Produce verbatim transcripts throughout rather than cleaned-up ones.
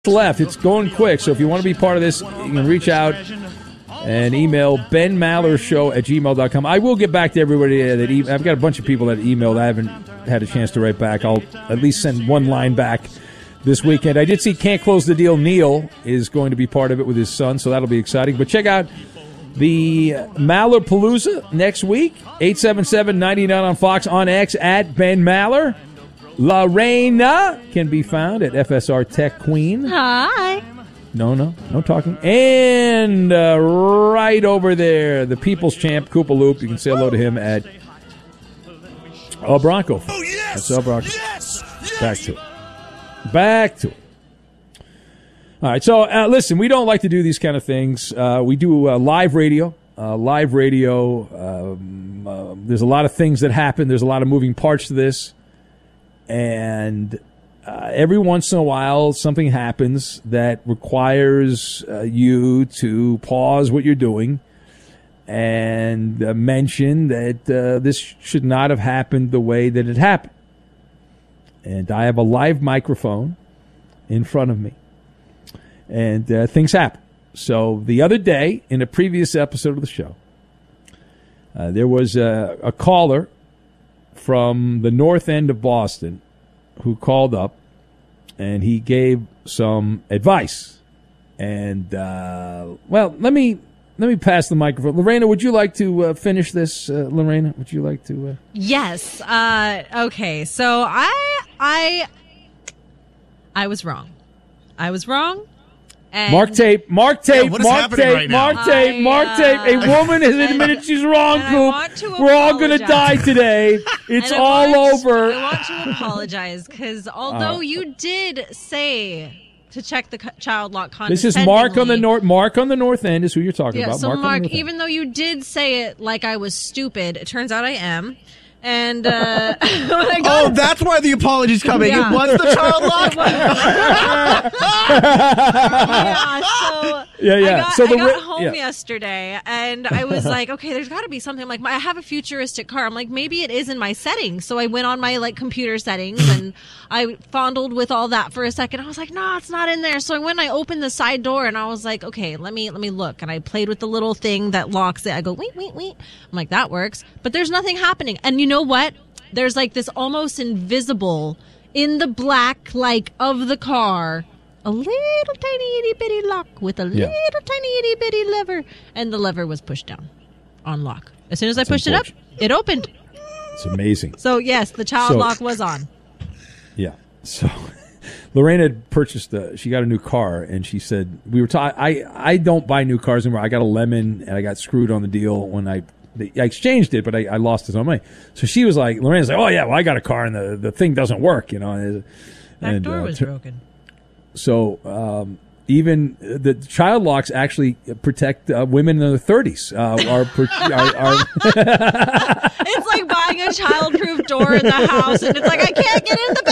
left. It's going quick, so if you want to be part of this, you can reach out and email ben maller show at gmail dot com. I will get back to everybody that e- I've got a bunch of people that emailed. I haven't had a chance to write back. I'll at least send one line back this weekend. I did see Can't Close the Deal. Neil is going to be part of it with his son, so that'll be exciting. But check out the Maller Palooza next week, eight seven seven, nine nine on Fox, on X at Ben Maller. Lorena can be found at F S R Tech Queen. Hi. No, no, no talking. And uh, right over there, the People's Champ, Koopa Loop. You can say hello to him at El Bronco. Oh, yes! That's El Bronco. Yes! Yes! Back to it. Back to it. All right, so uh, listen, we don't like to do these kind of things. Uh, we do uh, live radio. Uh, live radio, um, uh, there's a lot of things that happen. There's a lot of moving parts to this. And uh, every once in a while, something happens that requires uh, you to pause what you're doing and uh, mention that uh, this should not have happened the way that it happened. And I have a live microphone in front of me, and uh, things happen. So the other day, in a previous episode of the show, uh, there was a, a caller from the north end of Boston who called up, and he gave some advice. And, uh, well, let me let me pass the microphone. Lorena, would you like to uh, finish this? Uh, Lorena, would you like to? Uh... Yes. Uh, okay. So I I I was wrong. I was wrong. And Mark tape, Mark tape, Yeah, what is Mark happening tape, right now? Mark tape, I, Mark uh, tape. A woman has admitted she's wrong, and I Coop. want to We're all going to apologize. die today. It's And I all want- over. I want to apologize because although Uh, you did say to check the co- child lock This is Mark on the condescendingly- north. Mark on the north end is who you're talking Yeah, about. so Mark, on the Mark, north end. even though you did say it like I was stupid, it turns out I am. And uh, when I got Oh, that's why the apology's coming. Yeah. It was the child lock. yeah, so Yeah, yeah. I got, So the I got ri- home yeah. yesterday, and I was like, okay, there's got to be something. Like, I have a futuristic car. I'm like, maybe it is in my settings. So I went on my like computer settings, and I fondled with all that for a second. I was like, no, it's not in there. So I went and I opened the side door, and I was like, okay, let me let me look. And I played with the little thing that locks it. I go, wait, wait, wait. I'm like, that works, but there's nothing happening. And you know what? There's like this almost invisible in the black, like of the car, a little tiny itty bitty lock with a Yeah. little tiny itty bitty lever, and the lever was pushed down on lock. As soon as I That's pushed it up, it opened. It's amazing. So yes, the child So- lock was on. Yeah. So Lorena had purchased a, she got a new car, and she said, we were ta- I, I don't buy new cars anymore. I got a Lemon, and I got screwed on the deal when I, I exchanged it, but I, I lost some money. So she was like, Lorena's like, oh yeah, well I got a car, and the, the thing doesn't work, you know. And, Back and, door uh, was tur- broken. So um, even the child locks actually protect uh, women in their thirties. Uh, are, pro- are, are It's like buying a child-proof door in the house, and it's like I can't get in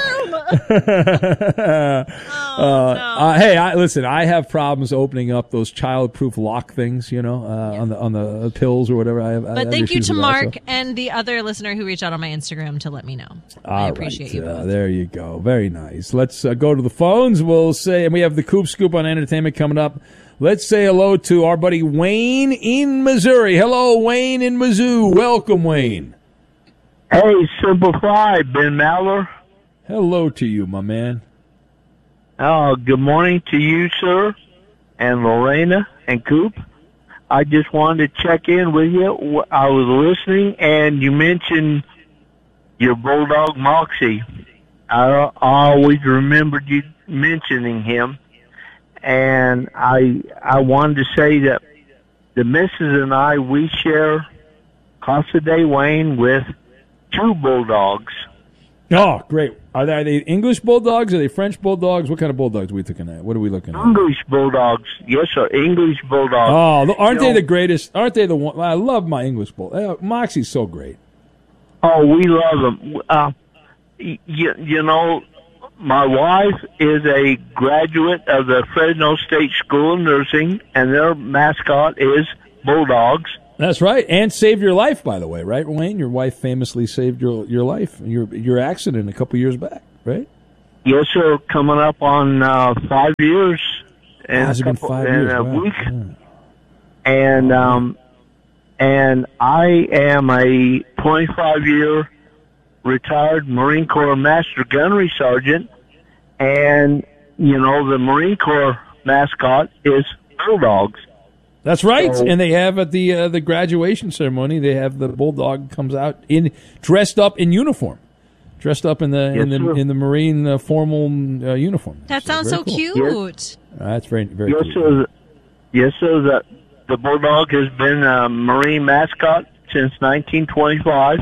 the bathroom. oh, Uh, no. uh, hey, I, listen. I have problems opening up those child-proof lock things, you know, uh, Yeah. on the on the pills or whatever. I have. I But have thank you issues to with that, Mark so. and the other listener who reached out on my Instagram to let me know. I All appreciate right, you uh, both. there you go. Very nice. Let's uh, go to the phones. We'll say, and we have the Coop Scoop on entertainment coming up. Let's say hello to our buddy Wayne in Missouri. Hello, Wayne in Mizzou. Welcome, Wayne. Hey, Simplify, Ben Maller. Hello to you, my man. Uh, good morning to you, sir, and Lorena and Coop. I just wanted to check in with you. I was listening, and you mentioned your bulldog, Moxie. I, I always remembered you mentioning him, and I I wanted to say that the missus and I, we share Casa de Wayne with two bulldogs. Oh, great. Are they, are they English bulldogs? Are they French bulldogs? What kind of bulldogs are we looking at? What are we looking at? English bulldogs. Yes, sir. English bulldogs. Oh, aren't You they know- the greatest? Aren't they the one? I love my English bull. Uh, Moxie's so great. Oh, we love them. Uh, y- you, you know, my wife is a graduate of the Fresno State School of Nursing, and their mascot is bulldogs. That's right, and saved your life, by the way, right, Wayne? Your wife famously saved your your life, your your accident a couple years back, right? Yes, sir. Coming up on uh, five years. And Has it been five years? a Wow. week. Yeah. And um, and I am a twenty-five year retired Marine Corps Master Gunnery Sergeant, and you know the Marine Corps mascot is Bulldogs. That's right, So- and they have at the uh, the graduation ceremony. They have the bulldog comes out in dressed up in uniform, dressed up in the in Yes, the sir. in the Marine uh, formal uh, uniform. That So sounds very so cool. cute. Uh, that's very very Yes, cool. sir. Yes, sir. The the Bulldog has been a Marine mascot since nineteen twenty-five,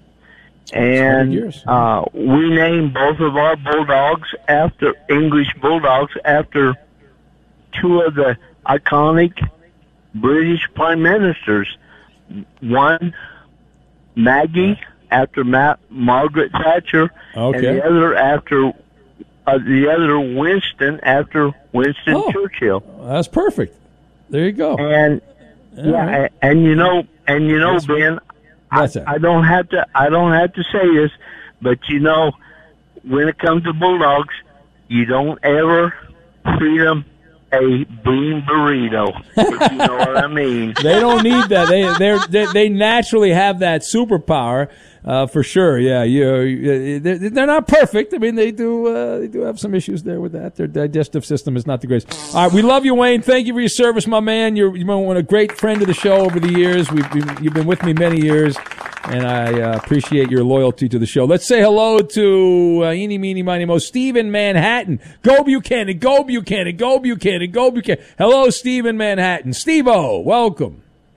and years. uh, we named both of our Bulldogs after English Bulldogs after two of the iconic British Prime Ministers. One, Maggie, after Ma- Margaret Thatcher, Okay. and the other after uh, the other Winston after Winston Oh. Churchill. That's perfect. There you go. And All yeah, right. a- and you know, and you know, That's right. Ben, I, What's that? I don't have to, I don't have to say this, but you know, when it comes to Bulldogs, you don't ever feed them a bean burrito, if you know what I mean. They don't need that. They they're, they they naturally have that superpower uh, for sure. Yeah, you they're, they're not perfect. I mean, they do uh, they do have some issues there with that. Their digestive system is not the greatest. All right, we love you, Wayne. Thank you for your service, my man. You're you've been a great friend of the show over the years. We've been, you've been with me many years, and I uh, appreciate your loyalty to the show. Let's say hello to uh, eeny, meeny, miny, mo, Steve in Manhattan. Go Buchanan, go Buchanan, go Buchanan, go Buchanan. Hello, Steve in Manhattan. Steve-O, welcome.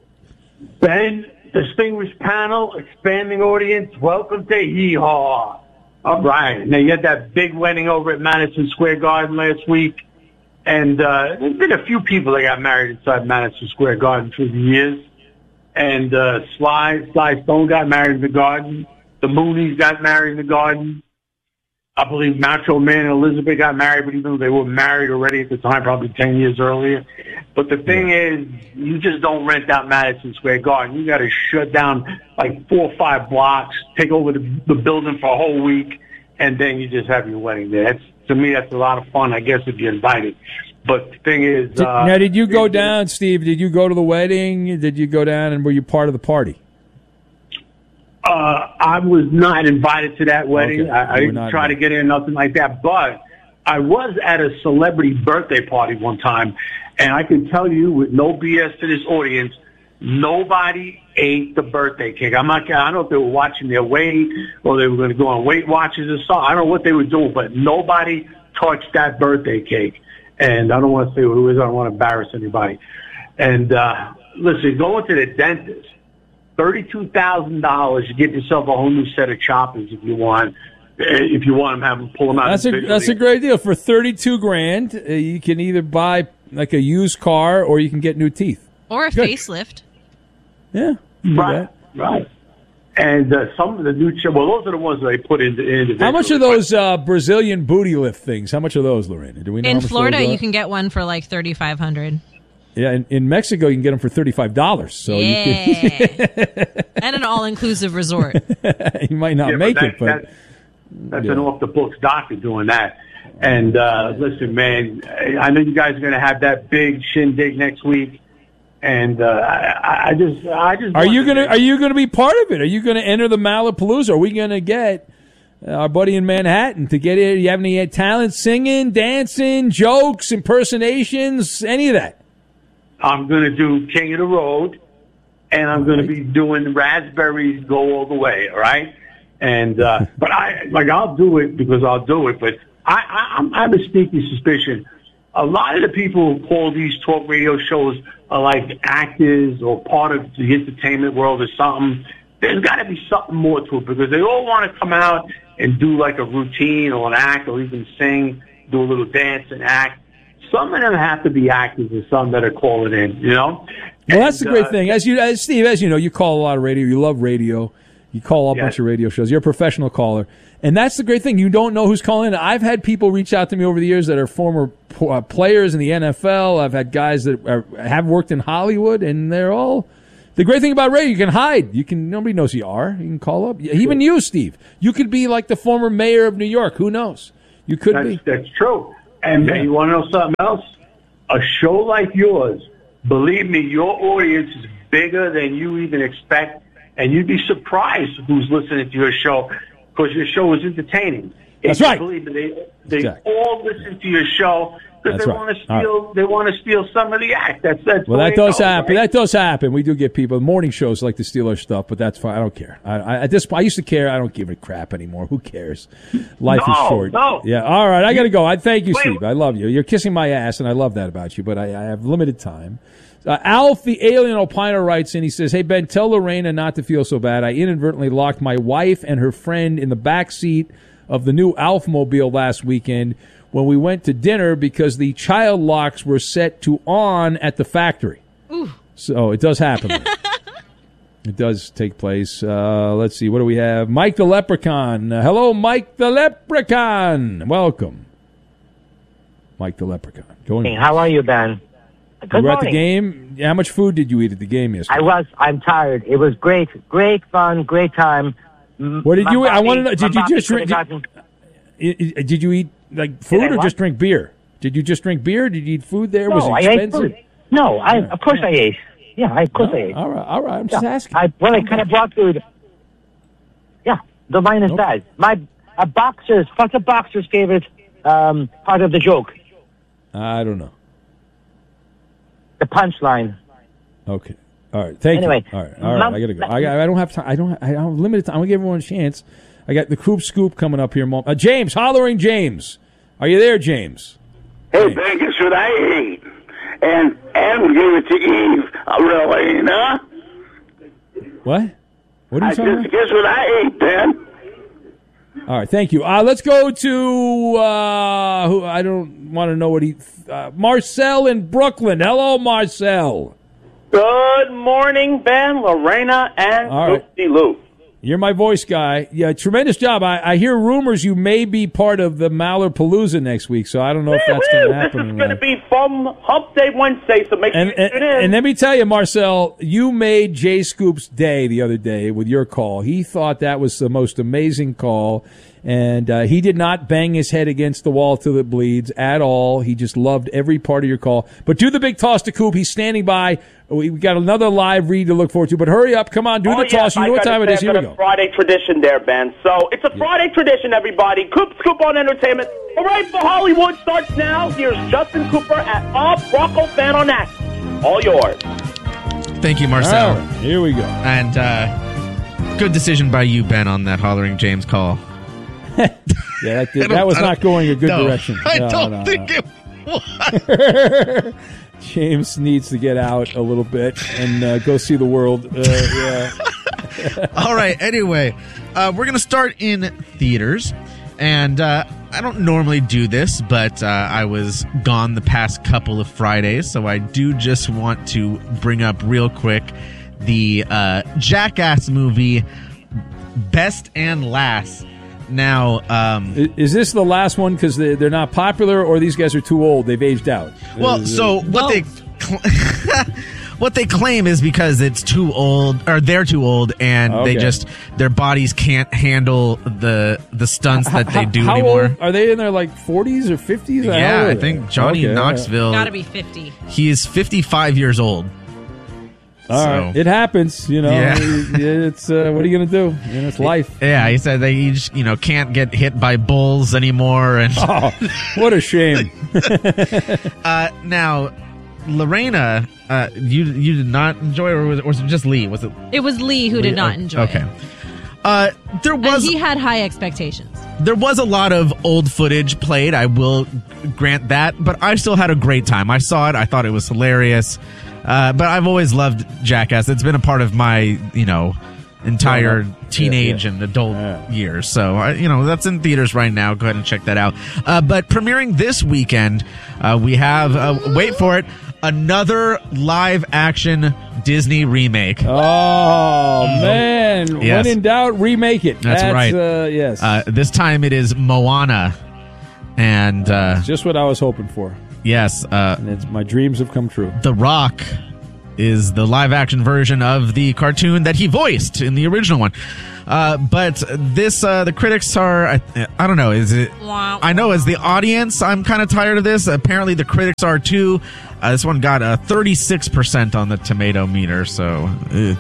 Ben, distinguished panel, expanding audience, welcome to Hee Haw. All right. Now, you had that big wedding over at Madison Square Garden last week. And uh, there's been a few people that got married inside Madison Square Garden through the years. And uh, Sly, Sly Stone got married in the Garden. The Moonies got married in the Garden. I believe Macho Man and Elizabeth got married, but even though they were married already at the time, probably ten years earlier. But the thing is, you just don't rent out Madison Square Garden. You got to shut down like four or five blocks, take over the, the building for a whole week, and then you just have your wedding there. That's, to me, that's a lot of fun, I guess, if you're invited. But the thing is... Did, uh, now, did you go down, Steve? Did you go to the wedding? Did you go down and were you part of the party? Uh, I was not invited to that wedding. Okay. I, I You were didn't not try to invited. get in, nothing like that. But I was at a celebrity birthday party one time, and I can tell you with no B S to this audience, nobody ate the birthday cake. I'm not. I don't know if they were watching their weight or they were going to go on Weight Watchers or something. I don't know what they were doing, but nobody touched that birthday cake. And I don't want to say who it is. I don't want to embarrass anybody. And uh, listen, going to the dentist. Thirty-two thousand dollars. You get yourself a whole new set of choppers if you want. If you want them, have them pull them out. That's a individually. that's a great deal for thirty-two grand. Uh, you can either buy like a used car or you can get new teeth. Or a Good. facelift. Yeah, do Right, that. right. And uh, some of the new ch- well, those are the ones that they put in individually. How much are those uh, Brazilian booty lift things? How much are those, Lorena? Do we know? how In much Florida, those are? you can get one for like thirty-five hundred dollars. Yeah, in, in Mexico you can get them for thirty-five dollars. So you Yeah. And an all-inclusive resort. can, you might not Yeah, make that, it, but that, that's yeah. an off-the-books doctor doing that. And uh, listen, man, I know you guys are going to have that big shindig next week. And uh, I, I just, I just. Are you wonder, gonna man. Are you gonna be part of it? Are you gonna enter the Malapalooza? Are we gonna get uh, our buddy in Manhattan to get it? You have any talent, singing, dancing, jokes, impersonations, any of that? I'm going to do King of the Road, and I'm going to be doing Raspberries Go All the Way. All right, and uh, but I like I'll do it because I'll do it. But I, I I'm, I have a sneaky suspicion. A lot of the people who call these talk radio shows are like actors or part of the entertainment world or something. There's got to be something more to it because they all want to come out and do like a routine or an act or even sing, do a little dance and act. Some of them have to be actors and some that are calling in, you know? Well, that's the And, great uh, thing. As you, as Steve, as you know, you call a lot of radio. You love radio. You call a Yes. bunch of radio shows. You're a professional caller, and that's the great thing. You don't know who's calling. I've had people reach out to me over the years that are former uh, players in the N F L. I've had guys that are, have worked in Hollywood, and they're all. The great thing about radio, you can hide. You can nobody knows who you are. You can call up. Even you, Steve. You could be like the former mayor of New York. Who knows? You could that's, be. That's true. And Yeah. you want to know something else? A show like yours, believe me, your audience is bigger than you even expect, and you'd be surprised who's listening to your show because your show is entertaining. That's If you right. Believe me, they they Exactly. all listen to your show because That's they right. want to All steal. They want to steal some of the act. That's that's Well, the way that it does goes, happen. right? That does happen. We do get people. Morning shows like to steal our stuff, but that's fine. I don't care. I, I, at this point, I used to care. I don't give a crap anymore. Who cares? Life is No, short. no. Yeah. All right. I got to go. I thank you, Wait. Steve. I love you. You're kissing my ass, and I love that about you. But I, I have limited time. Uh, Alf, the alien opiner, writes in. He says, "Hey Ben, tell Lorena not to feel so bad. I inadvertently locked my wife and her friend in the back seat of the new Alfmobile last weekend when we went to dinner because the child locks were set to on at the factory." Ooh. So it does happen. It does take place. Uh, let's see. What do we have? Mike the Leprechaun. Uh, hello, Mike the Leprechaun. Welcome. Mike the Leprechaun. Going. Hey, how are you, Ben? Good You were at morning. the game. How much food did you eat at the game yesterday? I was. I'm tired. It was great. Great fun. Great time. M- What did my you? I body- want to know. my Did you body just could've drink? gotten- Did, I- did you eat like food I or what? just drink beer? Did you just drink beer? Did you eat food there? No, Was it I ate expensive? food. No, I. Yeah. Of course I ate. Yeah, I, of course I ate. All right, all right. I'm just Yeah. asking. I well, I kind of brought food. Yeah, the minus Okay. size. My a boxer's. What's a boxer's favorite um, part of the joke? I don't know. The punchline. Okay. All right. Thank Anyway, you. All right. All right. Mom- I gotta go. I, got, I don't have time. I don't. I don't have limited time. I'm gonna give everyone a chance. I got the Coop Scoop coming up here. Uh, James, hollering James. Are you there, James? Hey, Ben, guess what I ate? And and give it to Eve, uh, really, huh? What? What are I you talking just guess what I ate, Ben? about? All right. Thank you. Uh, let's go to uh, who? I don't want to know what he. Uh, Marcel in Brooklyn. Hello, Marcel. Good morning, Ben, Lorena, and All right. Lucy Lou. You're my voice guy. Yeah, tremendous job. I, I hear rumors you may be part of the Mallerpalooza next week, so I don't know if that's going to This happen. is or going to not. be Fun Hump Day Wednesday, so make And, sure you and, tune in. and let me tell you, Marcel, you made Jay Scoop's day the other day with your call. He thought that was the most amazing call, and uh, he did not bang his head against the wall till it bleeds at all. He just loved every part of your call. But do the big toss to Coop. He's standing by. We we got another live read to look forward to. But hurry up. Come on, do Oh, the toss. yeah, You know I what gotta time it say, is. I've Here we got a go. Friday tradition there, Ben. So it's a Friday tradition, everybody. Coop Scoop on Entertainment. All right, for Hollywood starts now. Here's Justin Cooper at Bob Rocco Fan on Act. All yours. Thank you, Marcel. All right, here we go. And uh, good decision by you, Ben, on that hollering James call. Yeah, that, did, I don't- that was I not don't- going a good no, direction. I No, don't no, think no. it was. James needs to get out a little bit and uh, go see the world. Uh, yeah. All right. Anyway, uh, we're going to start in theaters. And uh, I don't normally do this, but uh, I was gone the past couple of Fridays. So I do just want to bring up real quick the uh, Jackass movie, Best and Last. Now, um, I- Is this the last one because they, they're not popular, or these guys are too old? They've aged out. well, Uh, so what they cl- what they claim is because it's too old, or they're too old, and Okay. they just their bodies can't handle the the stunts that they How- do how anymore. old- are they in their like forties or fifties? Yeah, I think Johnny Knoxville. Gotta be fifty. He is fifty-five years old. All So- right, it happens. You know, Yeah. it's uh, what are you gonna do? And it's life. Yeah, he said they each, you know, can't get hit by bulls anymore. And Oh, what a shame. uh, now, Lorena, uh, you you did not enjoy, or was it, was it just Lee? Was it? It was Lee who did Lee? not Oh, enjoy Okay. it. Uh, there And was he had high expectations. there was a lot of old footage played. I will grant that, but I still had a great time. I saw it. I thought it was hilarious. Uh, but I've always loved Jackass. It's been a part of my, you know, entire Yeah, teenage yeah. and adult Yeah. years. So, I, you know, that's in theaters right now. Go ahead and check that out. Uh, but premiering this weekend, uh, we have, uh, wait for it, another live action Disney remake. Oh man! Yes. When in doubt, remake it. That's right. Uh, yes, Uh, this time it is Moana. And, uh, just what I was hoping for, yes, uh, and it's, my dreams have come true. The Rock is the live-action version of the cartoon that he voiced in the original one. Uh, but this, uh, the critics are, I, I don't know, is it, Wow. I know as the audience, I'm kind of tired of this. Apparently the critics are too. Uh, this one got a thirty-six percent on the tomato meter, so. Uh,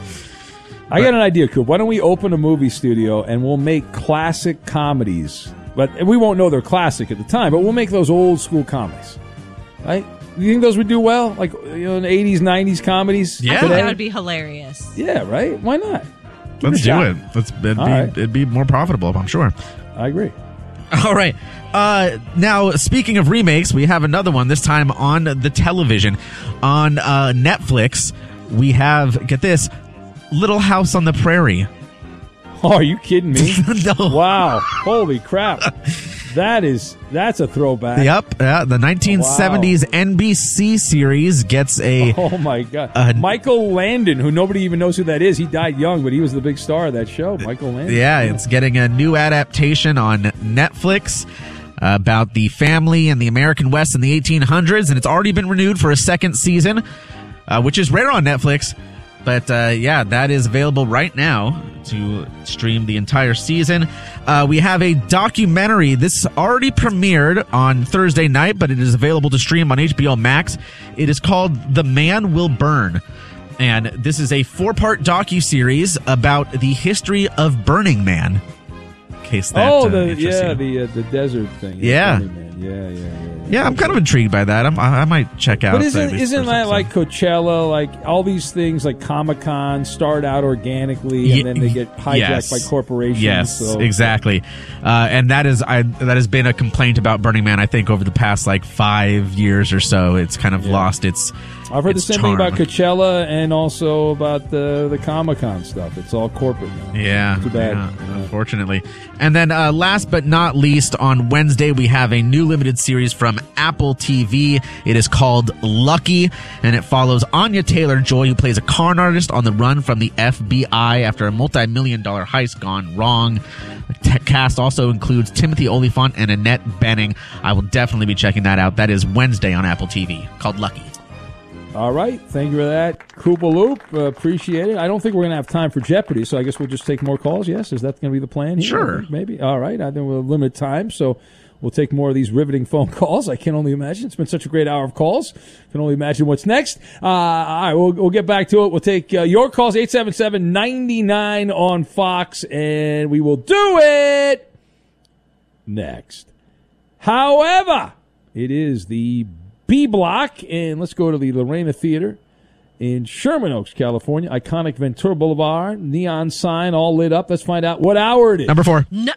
I got an idea, Coop. Why don't we open a movie studio and we'll make classic comedies? But we won't know they're classic at the time, but we'll make those old school comedies. Right? You think those would do well? Like, you know, in the eighties, nineties comedies? I think today? that would be hilarious. Yeah, right? Why not? Give Let's it a do shot. it. Let's, it'd, be, right. it'd be more profitable, I'm sure. I agree. All right. Uh, now, speaking of remakes, we have another one, this time on the television. On uh, Netflix, we have, get this, Little House on the Prairie. Oh, are you kidding me? No. Wow. Holy crap. That is, that's a throwback. Yep. Uh, the nineteen seventies Wow. N B C series gets a... Oh, my God. Uh, Michael Landon, who nobody even knows who that is. He died young, but he was the big star of that show, Michael Landon. Yeah, it's getting a new adaptation on Netflix uh, about the family in the American West in the eighteen hundreds, and it's already been renewed for a second season, uh, which is rare on Netflix. But, uh, yeah, that is available right now to stream the entire season. Uh, we have a documentary. This already premiered on Thursday night, but it is available to stream on H B O Max. It is called The Man Will Burn. And this is a four-part docuseries about the history of Burning Man. In case that, Oh, uh, the interests yeah, you. the uh, the desert thing. Yeah. Funny, man. Yeah, yeah, yeah. Yeah, I'm kind of intrigued by that. I'm, I I might check out. But uh, isn't at least isn't first that episode. like Coachella? Like all these things, like Comic Con, start out organically Ye- and then they get hijacked yes. by corporations. Yes, so. exactly. Uh, and that is I that has been a complaint about Burning Man. I think over the past like five years or so, it's kind of Yeah. lost its. I've heard its the same charm. thing about Coachella and also about the the Comic Con stuff. It's all corporate now. Yeah, Too bad. yeah, unfortunately. And then uh, last but not least, on Wednesday, we have a new limited series from Apple T V. It is called Lucky, and it follows Anya Taylor-Joy, who plays a con artist on the run from the F B I after a multi-million dollar heist gone wrong. The cast also includes Timothy Olyphant and Annette Bening. I will definitely be checking that out. That is Wednesday on Apple T V, called Lucky. All right, thank you for that, Koopa Loop. Uh, appreciate it. I don't think we're going to have time for Jeopardy, so I guess we'll just take more calls. Yes, is that going to be the plan here? Sure. I think maybe. All right, I think we'll limit time, so we'll take more of these riveting phone calls. I can only imagine. It's been such a great hour of calls. Can only imagine what's next. Uh, all right, we'll, we'll get back to it. We'll take uh, your calls, eight seven seven, nine nine on Fox, and we will do it next. However, it is the B Block, and let's go to the Lorena Theater in Sherman Oaks, California. Iconic Ventura Boulevard, neon sign all lit up. Let's find out what hour it is. Number four. No.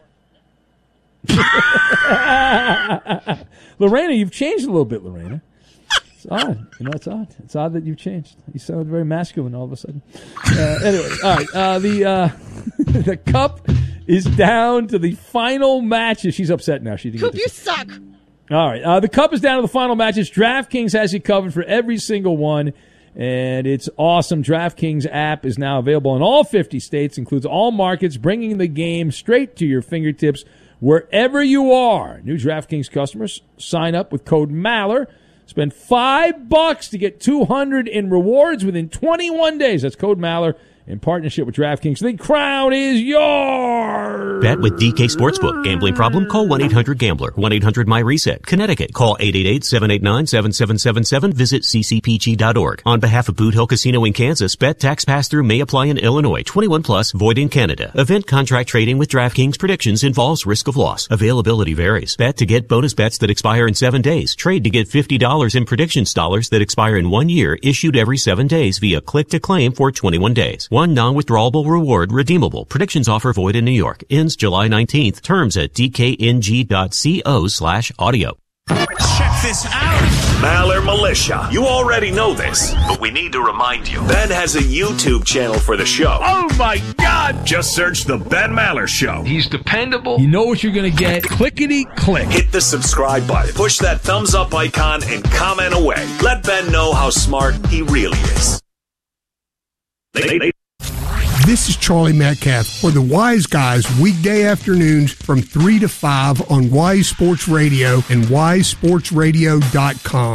Lorena, you've changed a little bit, Lorena. It's odd. You know, it's odd. It's odd that you've changed. You sound very masculine all of a sudden. Uh, anyway, all right. Uh, the uh, the cup is down to the final matches. She's upset now. She didn't Coop, get to you say- suck. All right. Uh, the cup is down to the final matches. DraftKings has you covered for every single one, and it's awesome. DraftKings app is now available in all fifty states, includes all markets, bringing the game straight to your fingertips wherever you are. New DraftKings customers sign up with code MALLER. Spend five bucks to get two hundred in rewards within twenty-one days. That's code MALLER in partnership with DraftKings. The crown is yours. Bet with D K Sportsbook. Gambling problem? Call one eight hundred gambler. one eight hundred my reset. Connecticut. Call eight eight eight, seven eight nine, seven seven seven seven. Visit c c p g dot org. On behalf of Boot Hill Casino in Kansas, bet tax pass-through may apply in Illinois. twenty-one plus, void in Canada. Event contract trading with DraftKings predictions involves risk of loss. Availability varies. Bet to get bonus bets that expire in seven days. Trade to get fifty dollars in predictions dollars that expire in one year, issued every seven days via click to claim for twenty-one days. One non-withdrawable reward redeemable. Predictions offer void in New York. Ends July nineteenth. Terms at d k n g dot co slash audio. Check this out. Maller Militia. You already know this, but we need to remind you. Ben has a YouTube channel for the show. Oh my God! Just search The Ben Maller Show. He's dependable. You know what you're going to get. Clickety click. Hit the subscribe button. Push that thumbs up icon and comment away. Let Ben know how smart he really is. They, they, This is Charlie Metcalf for the Wise Guys weekday afternoons from three to five on Wise Sports Radio and wise sports radio dot com.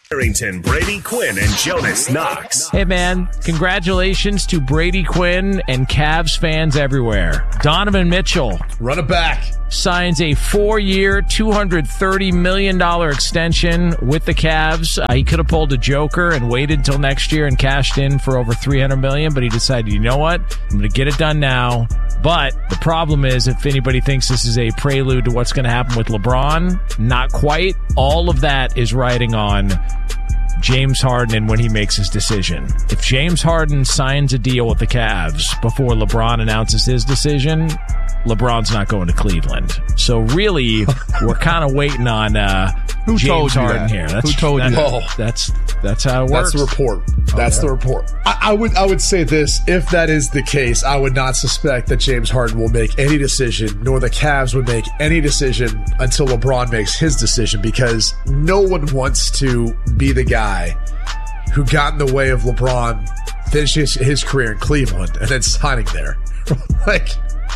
Arrington, Brady Quinn, and Jonas Knox. Hey, man, congratulations to Brady Quinn and Cavs fans everywhere. Donovan Mitchell. Run it back. Signs a four-year, two hundred thirty million dollars extension with the Cavs. Uh, he could have pulled a joker and waited until next year and cashed in for over three hundred million dollars, but he decided, you know what? I'm going to get it done now. But the problem is, if anybody thinks this is a prelude to what's going to happen with LeBron, not quite. All of that is riding on James Harden and when he makes his decision. If James Harden signs a deal with the Cavs before LeBron announces his decision, LeBron's not going to Cleveland. So really, we're kind of waiting on uh, Who James told you Harden that? here. That's, Who told that, you that? That's that's how it works. That's the report. That's Oh, yeah. the report. I, I would I would say this: if that is the case, I would not suspect that James Harden will make any decision, nor the Cavs would make any decision until LeBron makes his decision, because no one wants to be the guy who got in the way of LeBron finishing his, his career in Cleveland and then signing there. Like,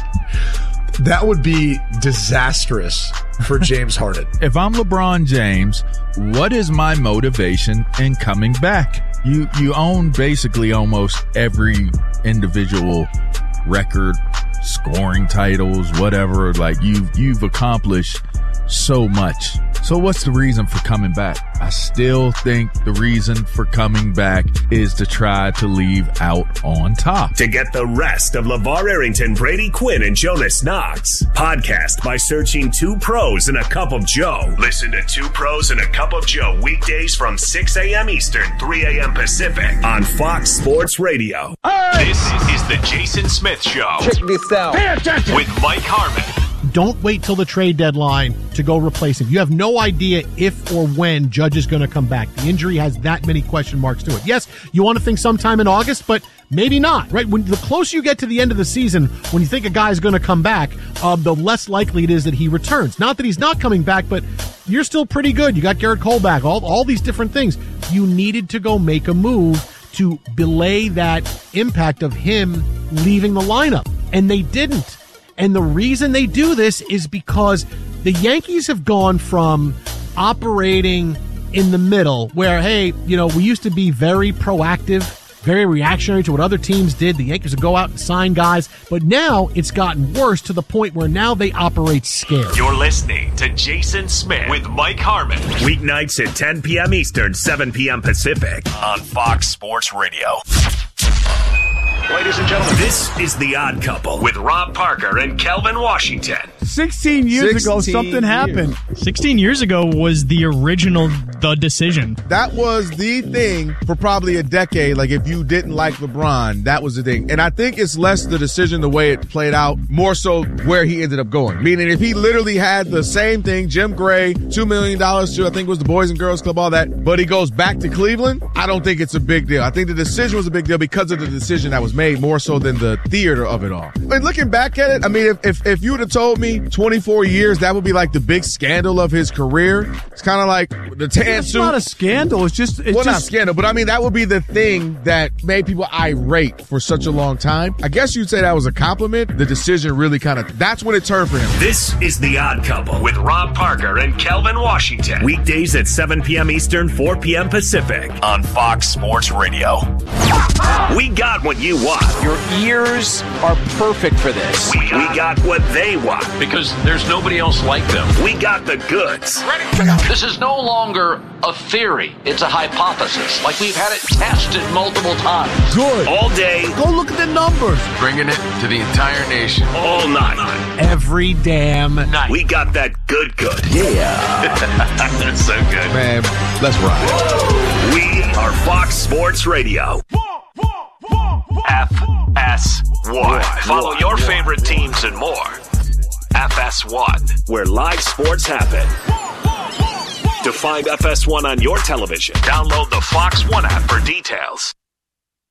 that would be disastrous for James Harden. If I'm LeBron James, what is my motivation in coming back? You you own basically almost every individual record, scoring titles, whatever. Like you've you've accomplished so much. So what's the reason for coming back? I still think the reason for coming back is to try to leave out on top. To get the rest of LeVar Arrington, Brady Quinn, and Jonas Knox, podcast by searching Two Pros and a Cup of Joe. Listen to Two Pros and a Cup of Joe weekdays from six a.m. Eastern, three a.m. Pacific on Fox Sports Radio. This is the Jason Smith Show. Check this out. Pay attention. With Mike Harmon. Don't wait till the trade deadline to go replace him. You have no idea if or when Judge is going to come back. The injury has that many question marks to it. Yes, you want to think sometime in August, but maybe not, right? When the closer you get to the end of the season, when you think a guy is going to come back, um, the less likely it is that he returns. Not that he's not coming back, but you're still pretty good. You got Garrett Cole back, all, all these different things. You needed to go make a move to belay that impact of him leaving the lineup, and they didn't. And the reason they do this is because the Yankees have gone from operating in the middle where, hey, you know, we used to be very proactive, very reactionary to what other teams did. The Yankees would go out and sign guys. But now it's gotten worse to the point where now they operate scared. You're listening to Jason Smith with Mike Harmon. Weeknights at ten p.m. Eastern, seven p.m. Pacific on Fox Sports Radio. Ladies and gentlemen, this is The Odd Couple with Rob Parker and Kelvin Washington. sixteen years ago, something happened. sixteen years ago was the original The Decision. That was the thing for probably a decade. Like, if you didn't like LeBron, that was the thing. And I think it's less the decision, the way it played out, more so where he ended up going. Meaning, if he literally had the same thing, Jim Gray, two million dollars to, I think it was the Boys and Girls Club, all that, but he goes back to Cleveland, I don't think it's a big deal. I think the decision was a big deal because of the decision that was made, more so than the theater of it all. And looking back at it, I mean, if if, if you would have told me twenty-four years, that would be like the big scandal of his career. It's kind of like the tan It's suit. not a scandal. It's just it's well, not just scandal, but I mean, that would be the thing that made people irate for such a long time. I guess you'd say that was a compliment. The decision really kind of, that's when it turned for him. This is The Odd Couple with Rob Parker and Kelvin Washington. Weekdays at seven p.m. Eastern, four p.m. Pacific on Fox Sports Radio. We got what you want. Your ears are perfect for this. We, we got what they want. Because there's nobody else like them. We got the goods. This is no longer a theory. It's a hypothesis. Like we've had it tested multiple times. Good. All day. Go look at the numbers. Bringing it to the entire nation. All night. Every damn night. We got that good good. Yeah. That's so good. Man, let's ride. We are Fox Sports Radio. F S one. Follow your favorite teams and more. F S one. Where live sports happen. To find F S one on your television, Download the Fox One app for details.